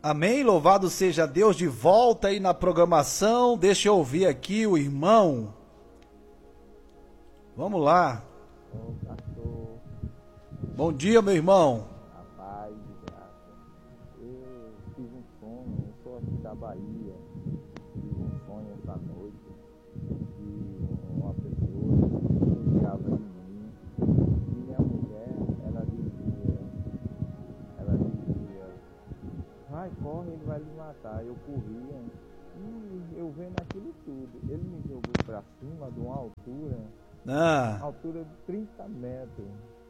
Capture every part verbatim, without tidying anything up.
Amém, louvado seja Deus, de volta aí na programação. Deixa eu ouvir aqui o irmão. Vamos lá. Ô, pastor, Bom dia, meu irmão. a paz e graça. Eu tive um sonho, eu sou aqui da Bahia. Tive um sonho essa noite de uma pessoa que ligava em mim. E minha mulher, ela dizia, ela dizia, vai, corre, ele vai lhe matar. Eu corria e eu vendo aquilo tudo. Ele me jogou pra cima de uma altura. Ah, Altura de trinta metros.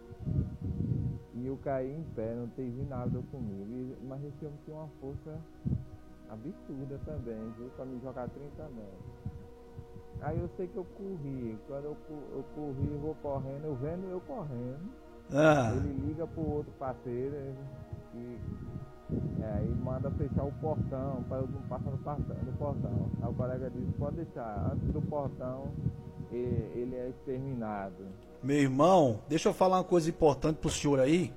E eu caí em pé, não teve nada comigo. E, mas esse homem tinha uma força absurda também, viu? Pra me jogar trinta metros. Aí eu sei que eu corri. Quando eu, eu corri, eu vou correndo, eu vendo eu correndo. ah, Ele liga pro outro parceiro e é, aí manda fechar o portão para eu não passar no portão, no portão. Aí o colega disse, pode deixar, antes do portão ele é exterminado. meu irmão, deixa eu falar uma coisa importante pro senhor aí.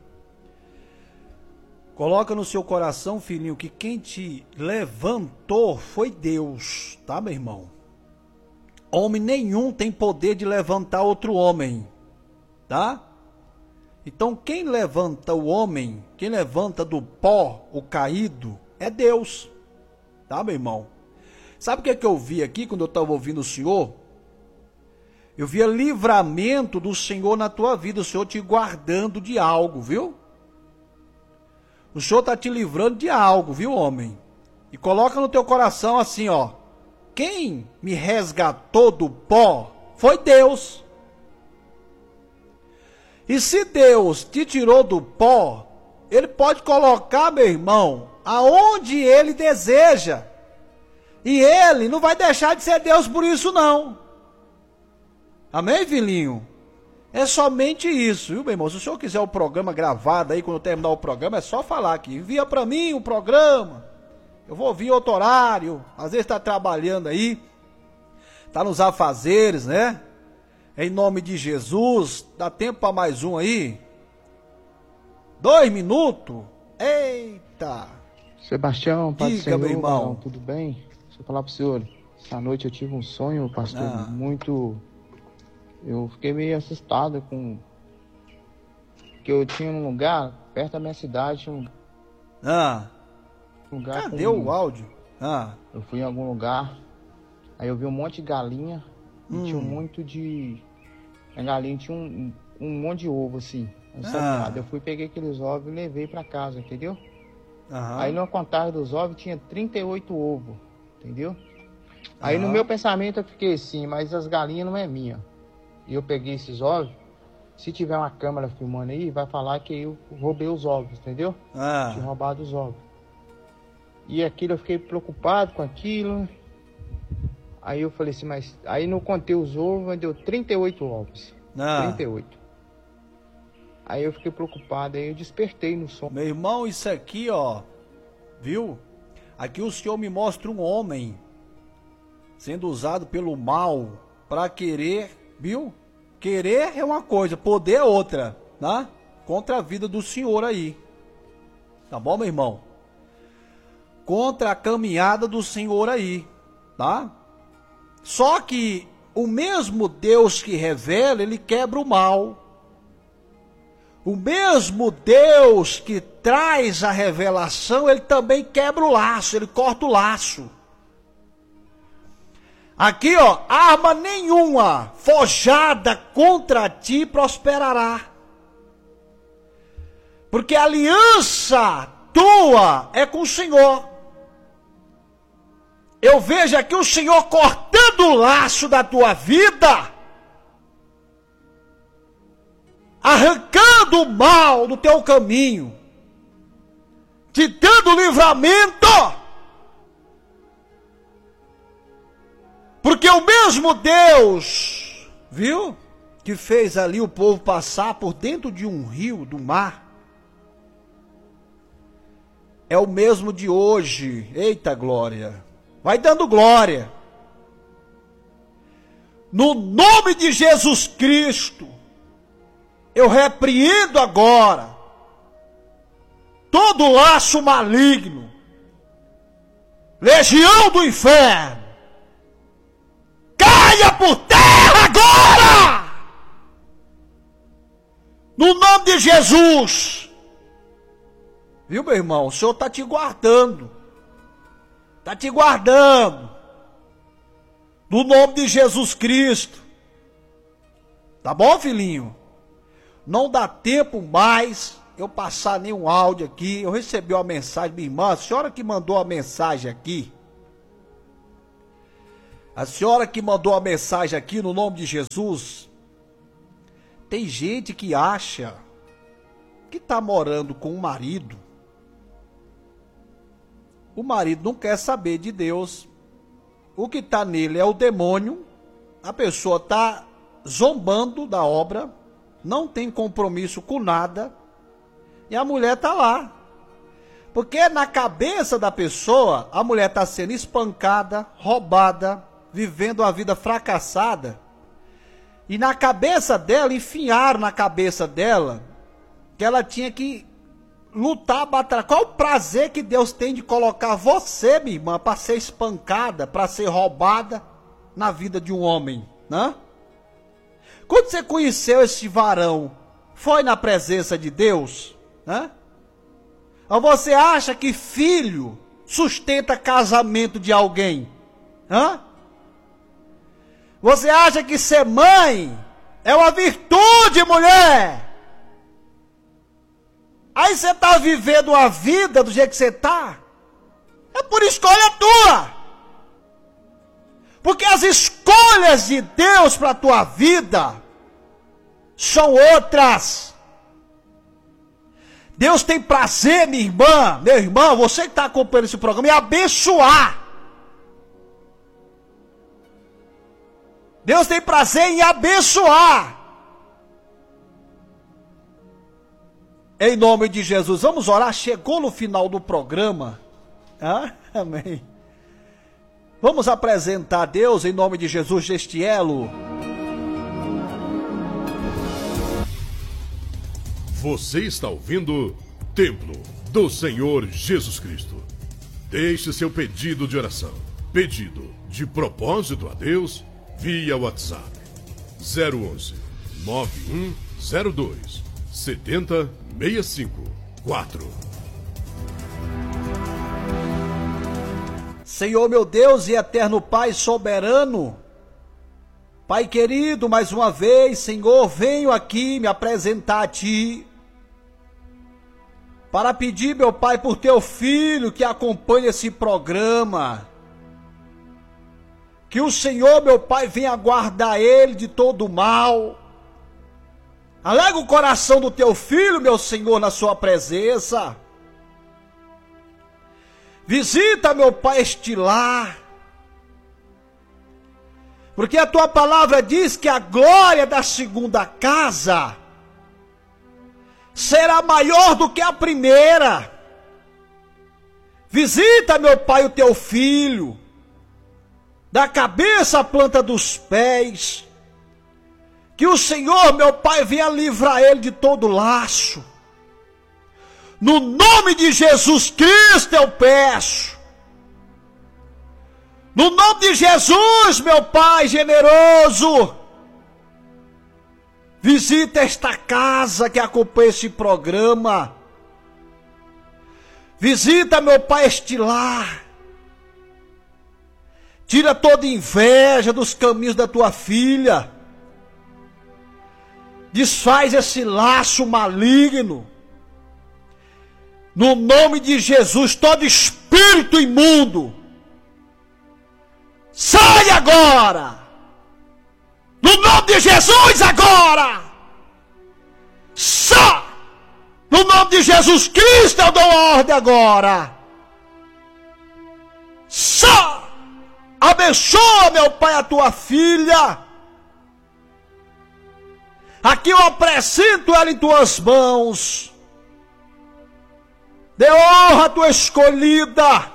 Coloca no seu coração, filhinho, que quem te levantou foi Deus, tá, meu irmão? Homem nenhum tem poder de levantar outro homem, tá? Então quem levanta o homem, quem levanta do pó o caído, é Deus, tá, meu irmão? Sabe o que é que eu vi aqui quando eu estava ouvindo o senhor? Eu via livramento do Senhor na tua vida, o Senhor te guardando de algo, viu? O Senhor está te livrando de algo, viu, homem? E coloca no teu coração assim, ó. Quem me resgatou do pó foi Deus. E se Deus te tirou do pó, Ele pode colocar, meu irmão, aonde Ele deseja. E Ele não vai deixar de ser Deus por isso, não. Amém, filhinho? É somente isso, viu, meu irmão? Se o senhor quiser o programa gravado aí, quando eu terminar o programa, é só falar aqui. Envia para mim o programa. Eu vou ouvir outro horário. Às vezes está trabalhando aí. Está nos afazeres, né? Em nome de Jesus. Dá tempo para mais um aí? Dois minutos? Eita! Sebastião, Pai do Diga, Senhor, meu irmão. varão, tudo bem? Deixa eu falar pro senhor. Essa noite eu tive um sonho, pastor, Ah. muito... Eu fiquei meio assustado com... que eu tinha um lugar, perto da minha cidade, um Ah, lugar cadê com... o áudio? Ah, Eu fui em algum lugar, aí eu vi um monte de galinha, e Hum. tinha muito de... A galinha tinha um, um monte de ovo, assim, Ah. sabe? Eu fui, peguei aqueles ovos e levei pra casa, entendeu? aham. Aí na contagem dos ovos tinha trinta e oito ovos, entendeu? Aí no Aham. meu pensamento eu fiquei assim, mas as galinhas não é minha. E eu peguei esses ovos, se tiver uma câmera filmando aí, vai falar que eu roubei os ovos, entendeu? Ah, Tinha roubado os ovos. E aquilo eu fiquei preocupado com aquilo. Aí eu falei assim, mas... Aí não contei os ovos, mas deu trinta e oito ovos. ah. trinta e oito. Aí eu fiquei preocupado, aí eu despertei no som. Meu irmão, isso aqui, ó, viu? Aqui o Senhor me mostra um homem sendo usado pelo mal para querer, viu? Querer é uma coisa, poder é outra, tá? Contra a vida do Senhor aí. Tá bom, meu irmão? Contra a caminhada do Senhor aí, tá? Só que o mesmo Deus que revela, ele quebra o mal. O mesmo Deus que traz a revelação, ele também quebra o laço, ele corta o laço. Aqui, ó, arma nenhuma forjada contra ti prosperará. Porque a aliança tua é com o Senhor. Eu vejo aqui o Senhor cortando o laço da tua vida, arrancando o mal do teu caminho, te dando livramento. Porque o mesmo Deus, viu, que fez ali o povo passar por dentro de um rio, do mar, é o mesmo de hoje. Eita glória! Vai dando glória. No nome de Jesus Cristo, eu repreendo agora todo laço maligno legião do inferno, caia por terra agora! No nome de Jesus! Viu, meu irmão? O Senhor está te guardando. Está te guardando. No nome de Jesus Cristo. Tá bom, filhinho? Não dá tempo mais eu passar nenhum áudio aqui. Eu recebi uma mensagem, minha irmã, a senhora que mandou a mensagem aqui. A senhora que mandou a mensagem aqui, no nome de Jesus. Tem gente que acha que está morando com o marido. O marido não quer saber de Deus. O que está nele é o demônio. A pessoa está zombando da obra, não tem compromisso com nada, e a mulher está lá. Porque na cabeça da pessoa, a mulher está sendo espancada, roubada, vivendo uma vida fracassada. E na cabeça dela, enfiaram na cabeça dela, que ela tinha que lutar, batalhar. Qual o prazer que Deus tem de colocar você, minha irmã, para ser espancada, para ser roubada na vida de um homem, né? Quando você conheceu esse varão, foi na presença de Deus, né? Ou você acha que filho sustenta casamento de alguém, hã? Você acha que ser mãe é uma virtude, mulher? Aí você está vivendo uma vida do jeito que você está, é por escolha tua. Porque as escolhas de Deus para a tua vida são outras. Deus tem prazer, minha irmã, meu irmão, você que está acompanhando esse programa, em abençoar. Deus tem prazer em abençoar. Em nome de Jesus, vamos orar. Chegou no final do programa. Ah, amém. Vamos apresentar a Deus em nome de Jesus deste elo. Você está ouvindo Templo do Senhor Jesus Cristo. Deixe seu pedido de oração, pedido de propósito a Deus via WhatsApp zero onze nove um zero dois sete zero seis cinco quatro. Senhor meu Deus e eterno Pai soberano, Pai querido, mais uma vez, Senhor, venho aqui me apresentar a Ti, para pedir, meu Pai, por Teu Filho que acompanha esse programa, que o Senhor, meu Pai, venha guardar ele de todo o mal. Alega o coração do Teu Filho, meu Senhor, na Sua presença. Visita, meu Pai, este lar. Porque a Tua palavra diz que a glória da segunda casa será maior do que a primeira. Visita, meu Pai, o Teu Filho, da cabeça à planta dos pés. Que o Senhor, meu Pai, venha livrar ele de todo laço. No nome de Jesus Cristo eu peço. No nome de Jesus, meu Pai generoso. Visita esta casa que acompanha esse programa. Visita, meu Pai, este lar. Tira toda inveja dos caminhos da tua filha. Desfaz esse laço maligno. No nome de Jesus, todo espírito imundo, sai agora! No nome de Jesus agora! Sai! No nome de Jesus Cristo eu dou ordem agora! Sai! Abençoa, meu Pai, a tua filha. Aqui eu apresento ela em tuas mãos. Dê honra à tua escolhida.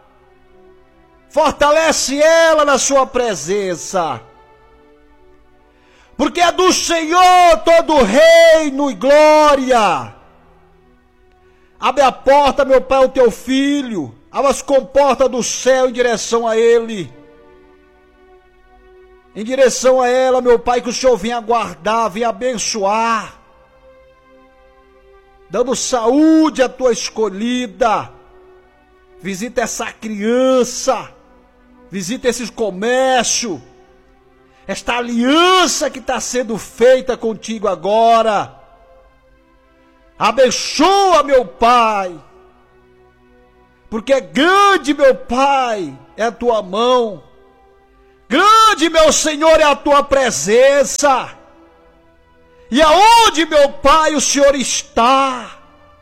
Fortalece ela na sua presença. Porque é do Senhor todo reino e glória. Abre a porta, meu Pai, ao teu filho. abra as comportas do céu em direção a ele. Em direção a ela, meu Pai, que o Senhor venha guardar, venha abençoar, dando saúde à tua escolhida. Visita essa criança, visita esse comércio, esta aliança que está sendo feita contigo agora. Abençoa, meu Pai, porque grande, meu Pai, é a tua mão. Grande, meu Senhor, é a tua presença. E aonde, meu Pai, o Senhor está,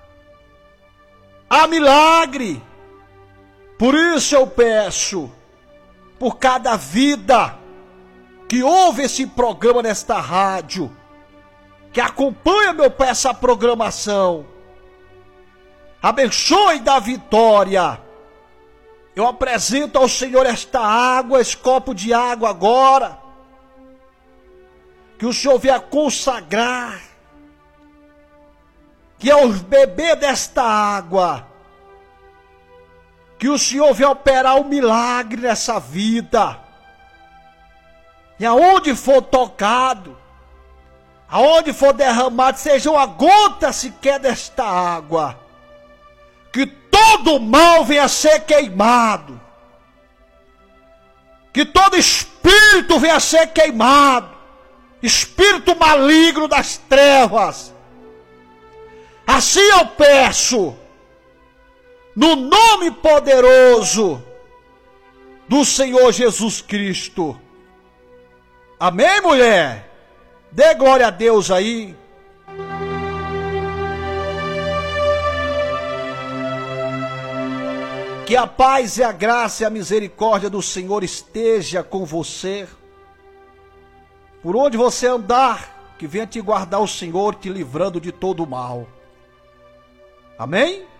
há milagre. Por isso eu peço, por cada vida que ouve esse programa nesta rádio, que acompanha, meu Pai, essa programação, abençoe e dá vitória. Eu apresento ao Senhor esta água, esse copo de água agora, que o Senhor venha consagrar, que ao beber desta água, que o Senhor venha operar um milagre nessa vida, e aonde for tocado, aonde for derramado, seja uma gota sequer desta água, que todo mal venha a ser queimado, que todo espírito venha a ser queimado, espírito maligno das trevas. Assim eu peço, no nome poderoso do Senhor Jesus Cristo. Amém, mulher? Dê glória a Deus aí. Que a paz e a graça e a misericórdia do Senhor esteja com você. Por onde você andar, que venha te guardar o Senhor, te livrando de todo o mal. Amém?